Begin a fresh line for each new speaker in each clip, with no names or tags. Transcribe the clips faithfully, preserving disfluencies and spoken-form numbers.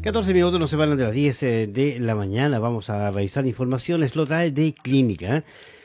catorce minutos nos separan de las diez eh, de la mañana. Vamos a revisar informaciones. Lo trae de Clínica.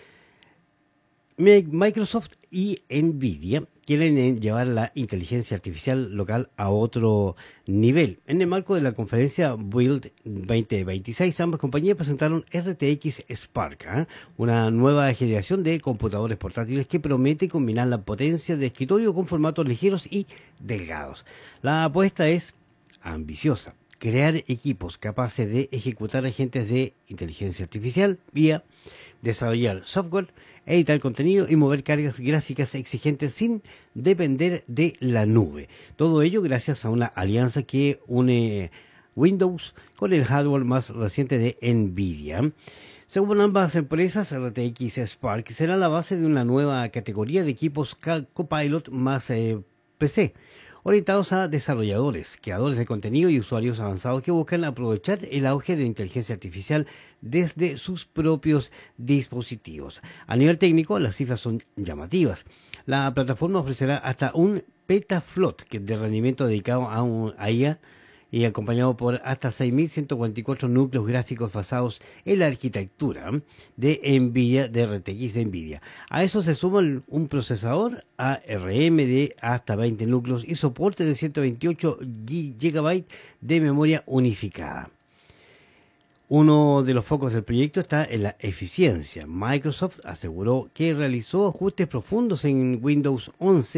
Mi- Microsoft y Nvidia quieren eh, llevar la inteligencia artificial local a otro nivel. En el marco de la conferencia Build veinte veintiséis, ambas compañías presentaron R T X Spark, ¿ah? Una nueva generación de computadores portátiles que promete combinar la potencia de escritorio con formatos ligeros y delgados. La apuesta es ambiciosa: crear equipos capaces de ejecutar agentes de inteligencia artificial vía desarrollar software, editar contenido y mover cargas gráficas exigentes sin depender de la nube. Todo ello gracias a una alianza que une Windows con el hardware más reciente de Nvidia. Según ambas empresas, R T X Spark será la base de una nueva categoría de equipos ca- Copilot más eh, P C, orientados a desarrolladores, creadores de contenido y usuarios avanzados que buscan aprovechar el auge de inteligencia artificial desde sus propios dispositivos. A nivel técnico, las cifras son llamativas. La plataforma ofrecerá hasta un petaflop que- de rendimiento dedicado a, un, a I A y acompañado por hasta seis mil ciento cuarenta y cuatro núcleos gráficos basados en la arquitectura de Nvidia, de R T X de Nvidia. A eso se suma el- un procesador A R M de hasta veinte núcleos y soporte de ciento veintiocho gigabytes de memoria unificada. Uno de los focos del proyecto está en la eficiencia. Microsoft aseguró que realizó ajustes profundos en Windows once